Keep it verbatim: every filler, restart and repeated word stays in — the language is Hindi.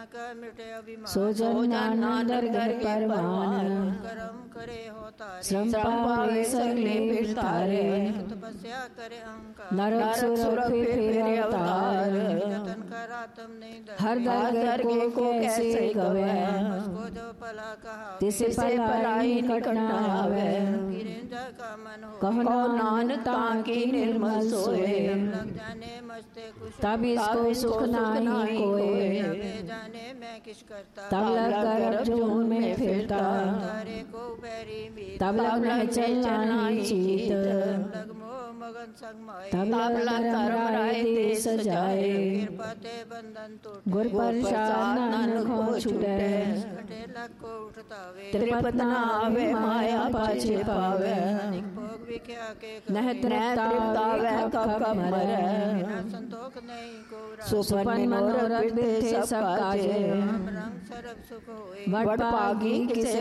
का मिटे अभिमान सो जन नानक दर परवान कर्म करे होता श्रम पावे सगले फिर तारे तपस्या करे अहंकार नरक सुर फिर फिर अवतार जतन करा तुम नहीं डर हर दर को कैसे गवे उसको जो पला कहा तिसे पलाई कटना आवे गिरिंजा का मन हो कहो नानक ताकि निर्मल सोए लग जाने मस्ते कुछ तब इसको सुख नहीं कोई जाने मैं किस करता तब लग कर जून में फिरता तारे को पैरी भी तब लग न चलना ही चीत लग मोह मगन संग माए तब लग कराए दे सजाए कृपाते बंधन टूटे गुर प्रसाद नानक हो छूटे घटे लग को उठता वे त्रिपत न आवे माया पाछे पावे अनेक भोग भी क्या के नह तृप्तावे कब कब मरे बिना संतोष नहीं को सुपन मनोरथ बिरथे सब काजे रंग सरब सुख होए वट पागी किसे